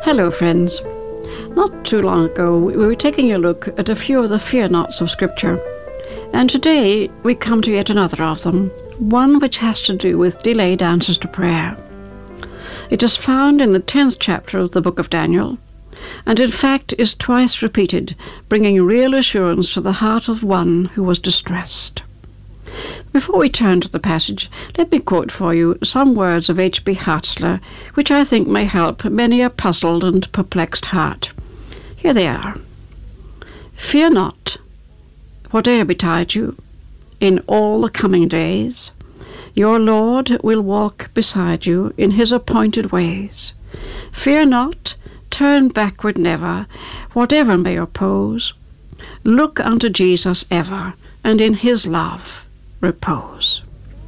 Hello friends. Not too long ago we were taking a look at a few of the fear nots of Scripture, and today we come to yet another of them, one which has to do with delayed answers to prayer. It is found in the 10th chapter of the book of Daniel, and in fact is twice repeated, bringing real assurance to the heart of one who was distressed. Before we turn to the passage, let me quote for you some words of H.B. Hartzler, which I think may help many a puzzled and perplexed heart. Here they are. Fear not, whate'er betide you, in all the coming days. Your Lord will walk beside you in his appointed ways. Fear not, turn backward never, whatever may oppose. Look unto Jesus ever, and in his love repose.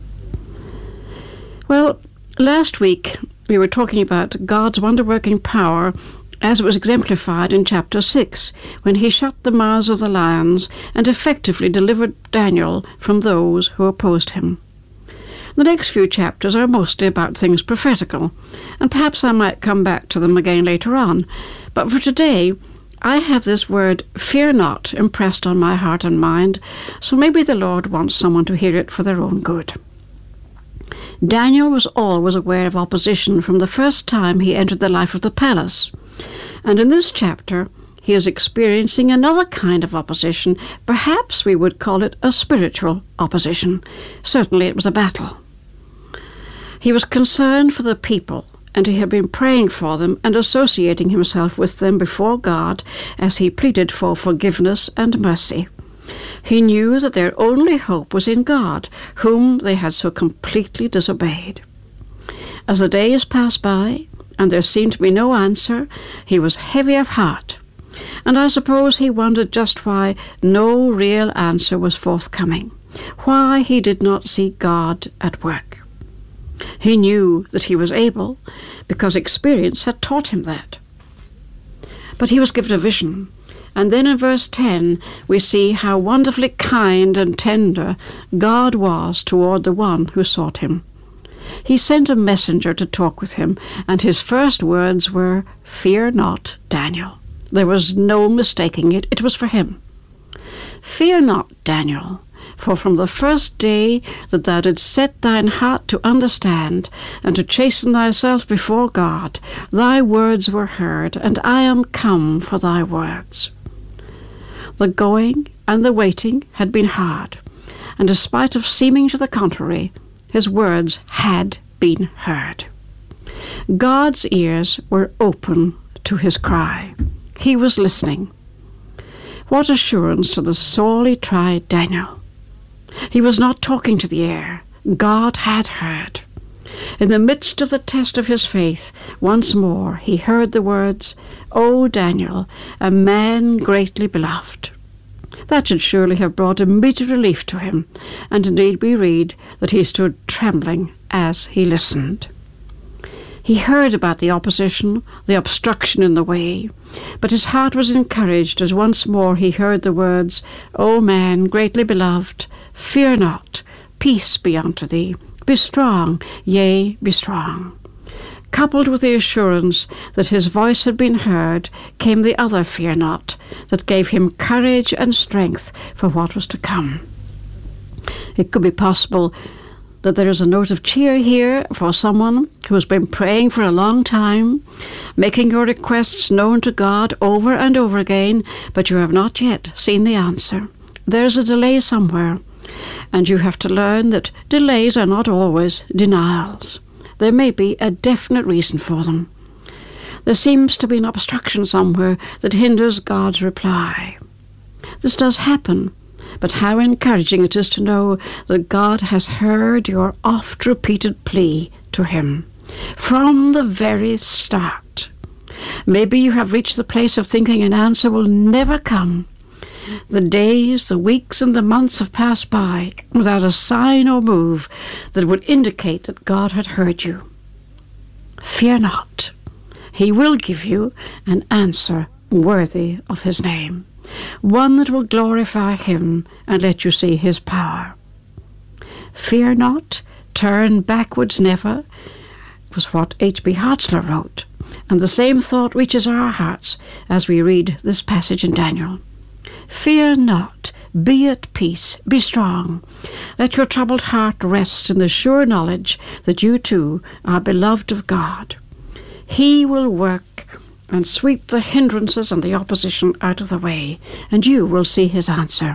Well, last week we were talking about God's wonder-working power as it was exemplified in chapter 6, when he shut the mouths of the lions and effectively delivered Daniel from those who opposed him. The next few chapters are mostly about things prophetical, and perhaps I might come back to them again later on, but for today I have this word, fear not, impressed on my heart and mind, so maybe the Lord wants someone to hear it for their own good. Daniel was always aware of opposition from the first time he entered the life of the palace, and in this chapter he is experiencing another kind of opposition. Perhaps we would call it a spiritual opposition. Certainly it was a battle. He was concerned for the people, and he had been praying for them and associating himself with them before God as he pleaded for forgiveness and mercy. He knew that their only hope was in God, whom they had so completely disobeyed. As the days passed by, and there seemed to be no answer, he was heavy of heart, and I suppose he wondered just why no real answer was forthcoming, why he did not see God at work. He knew that he was able, because experience had taught him that. But he was given a vision, and then in verse 10 we see how wonderfully kind and tender God was toward the one who sought him. He sent a messenger to talk with him, and his first words were, "Fear not, Daniel." There was no mistaking it. It was for him. "Fear not, Daniel, for from the first day that thou didst set thine heart to understand, and to chasten thyself before God, thy words were heard, and I am come for thy words." The going and the waiting had been hard, and despite of seeming to the contrary, his words had been heard. God's ears were open to his cry. He was listening. What assurance to the sorely tried Daniel! He was not talking to the air. God had heard. In the midst of the test of his faith, once more he heard the words, "O Daniel, a man greatly beloved." That should surely have brought immediate relief to him, and indeed we read that he stood trembling as he listened. He heard about the opposition, the obstruction in the way, but his heart was encouraged as once more he heard the words, "O man greatly beloved, fear not, peace be unto thee, be strong, yea, be strong." Coupled with the assurance that his voice had been heard, came the other fear not, that gave him courage and strength for what was to come. It could be possible that there is a note of cheer here for someone who has been praying for a long time, making your requests known to God over and over again, but you have not yet seen the answer. There is a delay somewhere, and you have to learn that delays are not always denials. There may be a definite reason for them. There seems to be an obstruction somewhere that hinders God's reply. This does happen, but how encouraging it is to know that God has heard your oft-repeated plea to him from the very start. Maybe you have reached the place of thinking an answer will never come. The days, the weeks, and the months have passed by without a sign or move that would indicate that God had heard you. Fear not. He will give you an answer worthy of his name, one that will glorify him and let you see his power. Fear not, turn backwards never, was what H.B. Hartzler wrote. And the same thought reaches our hearts as we read this passage in Daniel. Fear not, be at peace, be strong. Let your troubled heart rest in the sure knowledge that you too are beloved of God. He will work and sweep the hindrances and the opposition out of the way, and you will see his answer.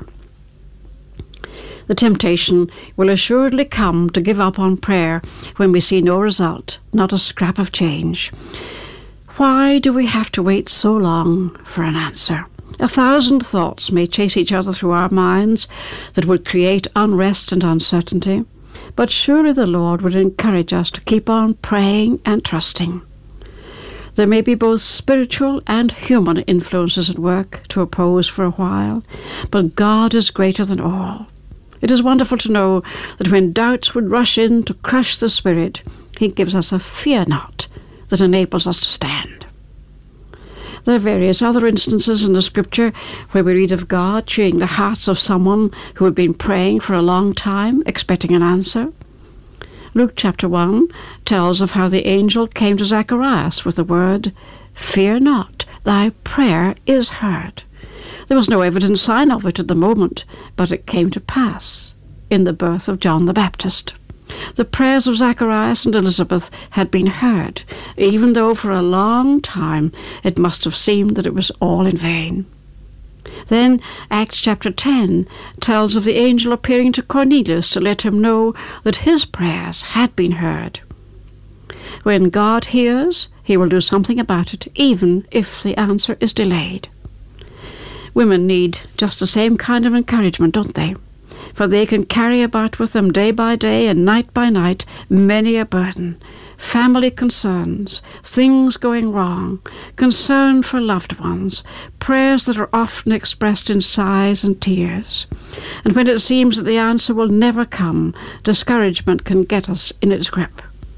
The temptation will assuredly come to give up on prayer when we see no result, not a scrap of change. Why do we have to wait so long for an answer? 1,000 thoughts may chase each other through our minds that would create unrest and uncertainty, but surely the Lord would encourage us to keep on praying and trusting. There may be both spiritual and human influences at work to oppose for a while, but God is greater than all. It is wonderful to know that when doubts would rush in to crush the spirit, he gives us a fear not that enables us to stand. There are various other instances in the Scripture where we read of God cheering the hearts of someone who had been praying for a long time, expecting an answer. Luke chapter 1 tells of how the angel came to Zacharias with the word, "Fear not, thy prayer is heard." There was no evident sign of it at the moment, but it came to pass in the birth of John the Baptist. The prayers of Zacharias and Elizabeth had been heard, even though for a long time it must have seemed that it was all in vain. Then Acts chapter 10 tells of the angel appearing to Cornelius to let him know that his prayers had been heard. When God hears, he will do something about it, even if the answer is delayed. Women need just the same kind of encouragement, don't they? For they can carry about with them day by day and night by night many a burden, family concerns, things going wrong, concern for loved ones, prayers that are often expressed in sighs and tears. And when it seems that the answer will never come, discouragement can get us in its grip.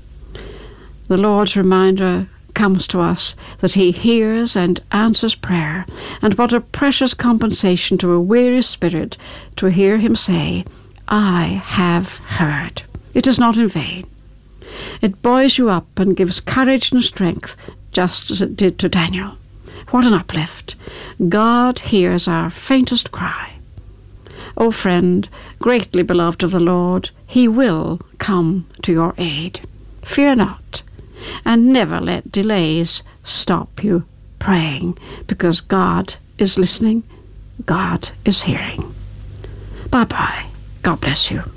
The Lord's reminder comes to us that he hears and answers prayer, and what a precious compensation to a weary spirit to hear him say, "I have heard." It is not in vain. It buoys you up and gives courage and strength, just as it did to Daniel. What an uplift! God hears our faintest cry. O friend, greatly beloved of the Lord, he will come to your aid. Fear not, and never let delays stop you praying, because God is listening, God is hearing. Bye-bye. God bless you.